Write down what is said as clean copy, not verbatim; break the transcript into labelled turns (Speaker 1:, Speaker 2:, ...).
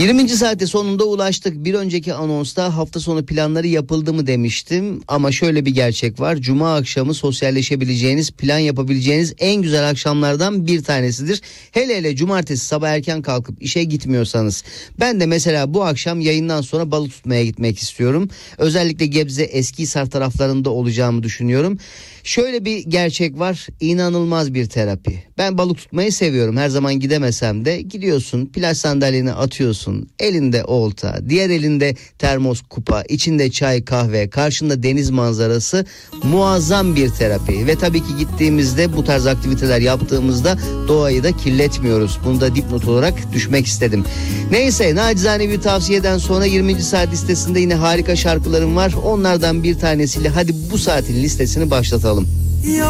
Speaker 1: 20. saate sonunda ulaştık. Bir önceki anonsta hafta sonu planları yapıldı mı demiştim. Ama şöyle bir gerçek var. Cuma akşamı sosyalleşebileceğiniz, plan yapabileceğiniz en güzel akşamlardan bir tanesidir. Hele hele cumartesi sabah erken kalkıp işe gitmiyorsanız. Ben de mesela bu akşam yayından sonra balık tutmaya gitmek istiyorum. Özellikle Gebze Eskihisar taraflarında olacağımı düşünüyorum. Şöyle bir gerçek var, inanılmaz bir terapi. Ben balık tutmayı seviyorum, her zaman gidemesem de gidiyorsun, plaj sandalyeni atıyorsun, elinde olta, diğer elinde termos kupa, içinde çay kahve, karşında deniz manzarası, muazzam bir terapi. Ve tabii ki gittiğimizde bu tarz aktiviteler yaptığımızda doğayı da kirletmiyoruz. Bunu da dipnot olarak düşmek istedim. Neyse, nacizane bir tavsiyeden sonra 20. saat listesinde yine harika şarkılarım var. Onlardan bir tanesiyle hadi bu saatin listesini başlatalım.